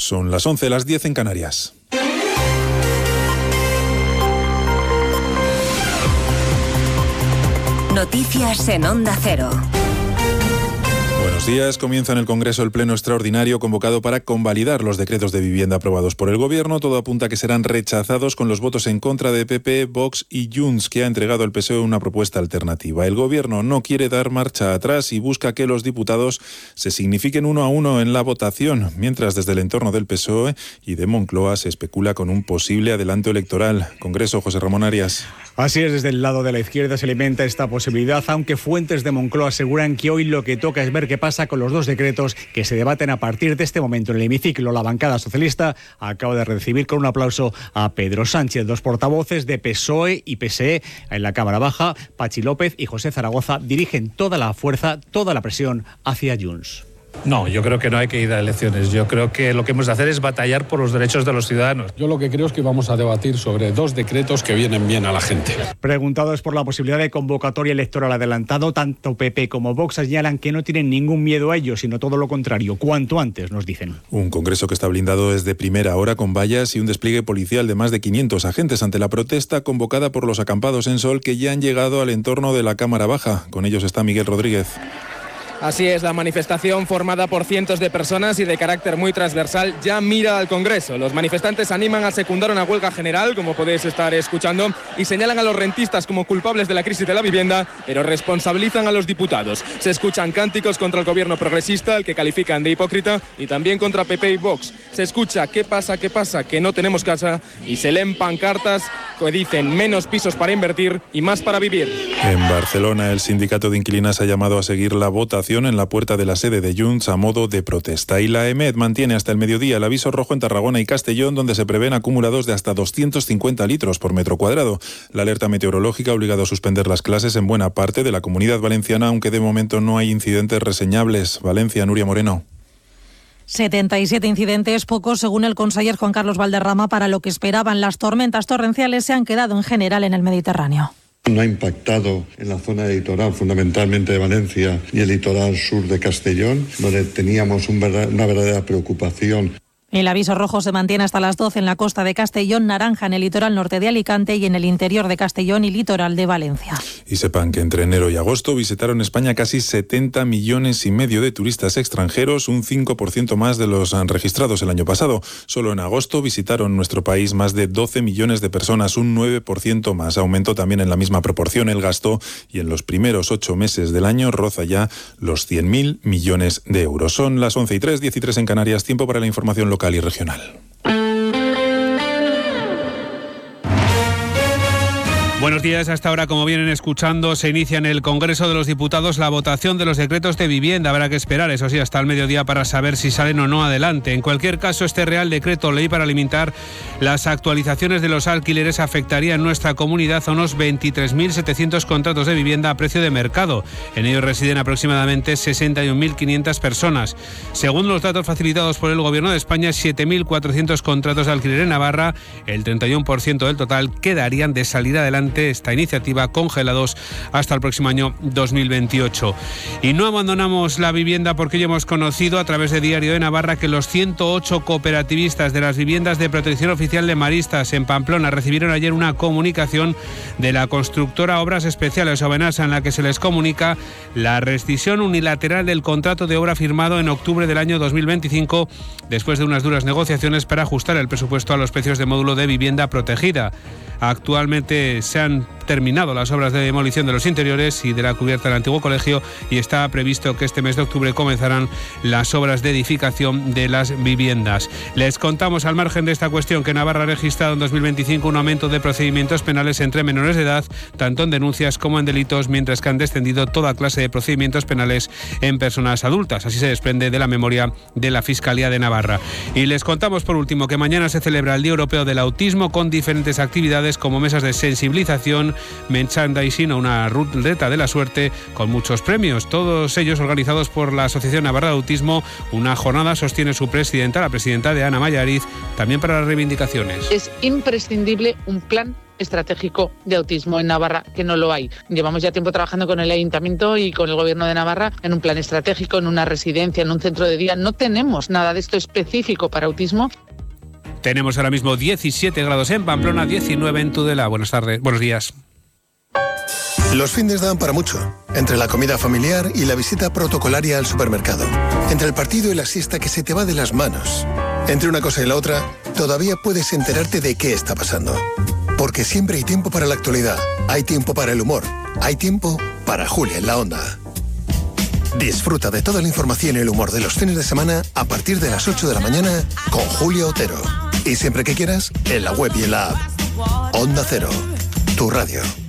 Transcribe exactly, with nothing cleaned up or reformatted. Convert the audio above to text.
Son las once, las diez en Canarias. Noticias en Onda Cero. Buenos días. Comienza en el Congreso el pleno extraordinario convocado para convalidar los decretos de vivienda aprobados por el Gobierno. Todo apunta a que serán rechazados con los votos en contra de P P, Vox y Junts, que ha entregado el P S O E una propuesta alternativa. El Gobierno no quiere dar marcha atrás y busca que los diputados se signifiquen uno a uno en la votación, mientras desde el entorno del P S O E y de Moncloa se especula con un posible adelanto electoral. Congreso, José Ramón Arias. Así es, desde el lado de la izquierda se alimenta esta posibilidad, aunque fuentes de Moncloa aseguran que hoy lo que toca es ver qué pasa con los dos decretos que se debaten a partir de este momento en el hemiciclo. La bancada socialista acaba de recibir con un aplauso a Pedro Sánchez. Dos portavoces de P S O E y P S E en la Cámara Baja, Pachi López y José Zaragoza, dirigen toda la fuerza, toda la presión hacia Junts. No, yo creo que no hay que ir a elecciones. Yo creo que lo que hemos de hacer es batallar por los derechos de los ciudadanos. Yo lo que creo es que vamos a debatir sobre dos decretos que vienen bien a la gente. Preguntados por la posibilidad de convocatoria electoral adelantado, tanto P P como Vox señalan que no tienen ningún miedo a ello, sino todo lo contrario, cuanto antes, nos dicen. Un Congreso que está blindado desde primera hora con vallas y un despliegue policial de más de quinientos agentes ante la protesta convocada por los acampados en Sol que ya han llegado al entorno de la Cámara Baja. Con ellos está Miguel Rodríguez. Así es, la manifestación formada por cientos de personas y de carácter muy transversal ya mira al Congreso. Los manifestantes animan a secundar una huelga general, como podéis estar escuchando, y señalan a los rentistas como culpables de la crisis de la vivienda, pero responsabilizan a los diputados. Se escuchan cánticos contra el gobierno progresista, el que califican de hipócrita, y también contra P P y Vox. Se escucha ¿qué pasa, qué pasa? Que no tenemos casa, y se leen pancartas que dicen menos pisos para invertir y más para vivir. En Barcelona, el sindicato de inquilinas ha llamado a seguir la votación en la puerta de la sede de Junts a modo de protesta. Y la EMED mantiene hasta el mediodía el aviso rojo en Tarragona y Castellón, donde se prevén acumulados de hasta doscientos cincuenta litros por metro cuadrado. La alerta meteorológica ha obligado a suspender las clases en buena parte de la Comunidad Valenciana, aunque de momento no hay incidentes reseñables. Valencia, Nuria Moreno. setenta y siete incidentes, pocos según el conseller Juan Carlos Valderrama para lo que esperaban. Las tormentas torrenciales se han quedado en general en el Mediterráneo. No ha impactado en la zona de litoral, fundamentalmente de Valencia y el litoral sur de Castellón, donde teníamos un verdad, una verdadera preocupación. El aviso rojo se mantiene hasta las doce en la costa de Castellón, naranja en el litoral norte de Alicante y en el interior de Castellón y litoral de Valencia. Y sepan que entre enero y agosto visitaron España casi setenta millones y medio de turistas extranjeros, un cinco por ciento más de los registrados el año pasado. Solo en agosto visitaron nuestro país más de doce millones de personas, un nueve por ciento más. Aumentó también en la misma proporción el gasto y en los primeros ocho meses del año roza ya los cien mil millones de euros. Son las once y tres, diez y tres en Canarias, tiempo para la información local y regional. Buenos días. Hasta ahora, como vienen escuchando, se inicia en el Congreso de los Diputados la votación de los decretos de vivienda. Habrá que esperar, eso sí, hasta el mediodía para saber si salen o no adelante. En cualquier caso, este Real Decreto Ley para limitar las actualizaciones de los alquileres afectaría en nuestra comunidad a unos veintitrés mil setecientos contratos de vivienda a precio de mercado. En ellos residen aproximadamente sesenta y un mil quinientas personas. Según los datos facilitados por el Gobierno de España, siete mil cuatrocientos contratos de alquiler en Navarra, el treinta y uno por ciento del total, quedarían de salir adelante esta iniciativa congelados hasta el próximo año dos mil veintiocho. Y no abandonamos la vivienda porque ya hemos conocido a través de Diario de Navarra que los ciento ocho cooperativistas de las viviendas de protección oficial de Maristas en Pamplona recibieron ayer una comunicación de la constructora Obras Especiales Obenasa en la que se les comunica la rescisión unilateral del contrato de obra firmado en octubre del año dos mil veinticinco después de unas duras negociaciones para ajustar el presupuesto a los precios de módulo de vivienda protegida. Actualmente se han terminado las obras de demolición de los interiores y de la cubierta del antiguo colegio y está previsto que este mes de octubre comenzarán las obras de edificación de las viviendas. Les contamos al margen de esta cuestión que Navarra ha registrado en dos mil veinticinco un aumento de procedimientos penales entre menores de edad, tanto en denuncias como en delitos, mientras que han descendido toda clase de procedimientos penales en personas adultas. Así se desprende de la memoria de la Fiscalía de Navarra. Y les contamos por último que mañana se celebra el Día Europeo del Autismo con diferentes actividades como mesas de sensibilización, merchandising o una ruleta de la suerte con muchos premios, todos ellos organizados por la Asociación Navarra de Autismo. Una jornada sostiene su presidenta, la presidenta de Ana Mayariz, también para las reivindicaciones. Es imprescindible un plan estratégico de autismo en Navarra, que no lo hay. Llevamos ya tiempo trabajando con el Ayuntamiento y con el Gobierno de Navarra en un plan estratégico, en una residencia, en un centro de día. No tenemos nada de esto específico para autismo. Tenemos ahora mismo diecisiete grados en Pamplona, diecinueve en Tudela. Buenas tardes, buenos días. Los findes dan para mucho. Entre la comida familiar y la visita protocolaria al supermercado. Entre el partido y la siesta que se te va de las manos. Entre una cosa y la otra, todavía puedes enterarte de qué está pasando. Porque siempre hay tiempo para la actualidad. Hay tiempo para el humor. Hay tiempo para Julia en la Onda. Disfruta de toda la información y el humor de los fines de semana a partir de las ocho de la mañana con Julia Otero. Y siempre que quieras, en la web y en la app. Onda Cero, tu radio.